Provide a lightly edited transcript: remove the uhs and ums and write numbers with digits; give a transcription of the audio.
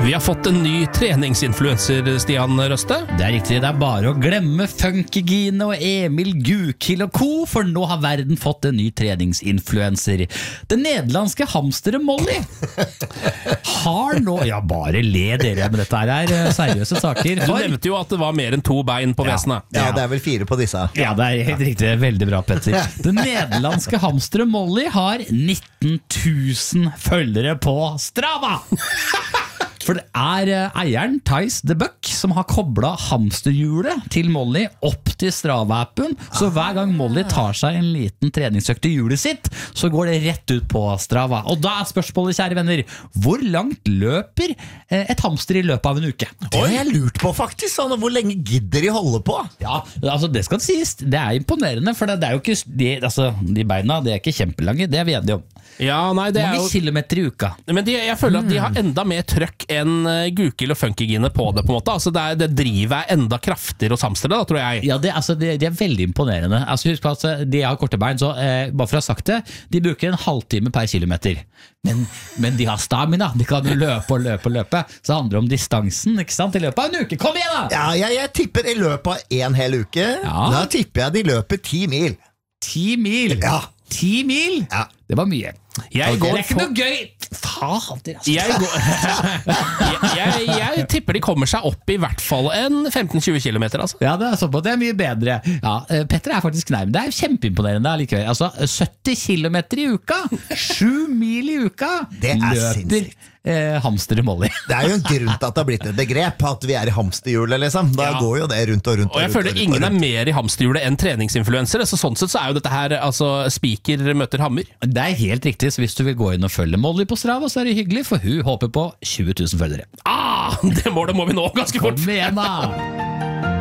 Vi har fått en ny treningsinfluencer, Stian Røste. Det riktig, det bare å glemme Funkygine og Emil Gukild og co, for nå har verden fått en ny treningsinfluencer. Den nederlandske hamsteren Molly har nå, ja bare le dere, men dette er seriøse saker. Du nevnte jo at det var mer enn 2 bein på vesenet. Ja, det er vel 4 på disse. Ja, det er helt riktig, veldig bra Petter. Den nederlandske hamsteren Molly har 19 000 følgere på Strava. For det er eieren, Thijs The Buck, som har koblet hamsterhjulet til Molly opp til Strava-appen. Så hver gang Molly tar seg en liten treningsøkt i hjulet sitt, så går det rett ut på Strava. Og da er spørsmålet, kjære venner, hvor langt løper et hamster i løpet av en uke? Det har jeg lurt på faktisk, sånn, hvor lenge gidder de holde på? Ja, altså det skal sies, det er imponerende, for det er jo ikke, de beina, det er ikke kjempelange, det er vi enige om. Ja, nei, det er Mange jo kilometer i uka. Men jeg føler at de har enda mer trøkk enn Gukild og Funkygine på det, på en måte. Altså det drivet er enda kraftigere hos hamstere, da, tror jeg. Ja, det er veldig imponerende. Altså, husk på at de har korte bein, så bare for å ha sagt det, de bruker en halvtime per kilometer. Men de har stamina, de kan jo løpe og løpe og løpe. Så det handler om distansen, ikke sant? I løpet av en uke. Kom igjen da! Ja, jeg tipper i løpet av en hel uke. Ja. Da tipper jeg de løper 10 mil. 10 mil? Ja. 10 mil? Ja. Det var mye. Jeg Det går er ikke for- noe gøy! Fader, altså. Jeg tipper de kommer seg opp i hvert fall en 15-20 kilometer, altså. Ja, det er såpass, det er mye bedre. Ja, Petter er faktisk nærmere. Det er kjempeimponerende likevel. Altså, 70 kilometer i uka, 7 mil i uka, Det er løper sinnssykt. hamster Molly. Det er jo en grunn til at det har blitt et begrep, at vi er i hamsterhjulet, liksom. Da Ja. går jo det rundt og rundt. Og jeg føler ingen er mer i hamsterhjulet enn treningsinfluensere, så sånn sett så er jo dette her altså spiker møter hammer. Det er helt riktig, så hvis du vil gå inn og følge Molly på Strava, så er det hyggelig, for hun håper på 20 000 følgere. Det målet må vi nå ganske fort. Kom igjen da!